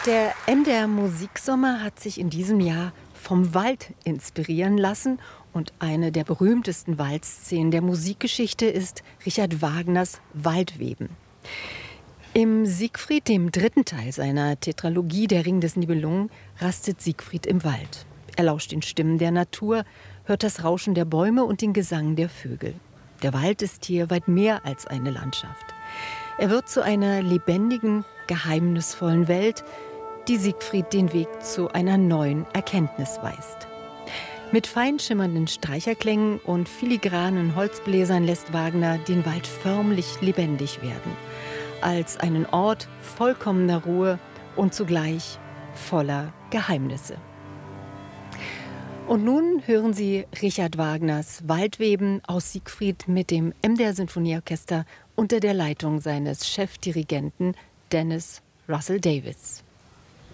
Der MDR Musiksommer hat sich in diesem Jahr vom Wald inspirieren lassen und eine der berühmtesten Waldszenen der Musikgeschichte ist Richard Wagners Waldweben. Im Siegfried, dem dritten Teil seiner Tetralogie Der Ring des Nibelungen, rastet Siegfried im Wald. Er lauscht den Stimmen der Natur, hört das Rauschen der Bäume und den Gesang der Vögel. Der Wald ist hier weit mehr als eine Landschaft. Er wird zu einer lebendigen, geheimnisvollen Welt, die Siegfried den Weg zu einer neuen Erkenntnis weist. Mit fein schimmernden Streicherklängen und filigranen Holzbläsern lässt Wagner den Wald förmlich lebendig werden, als einen Ort vollkommener Ruhe und zugleich voller Geheimnisse. Und nun hören Sie Richard Wagners Waldweben aus Siegfried mit dem MDR Sinfonieorchester unter der Leitung seines Chefdirigenten Dennis Russell Davies.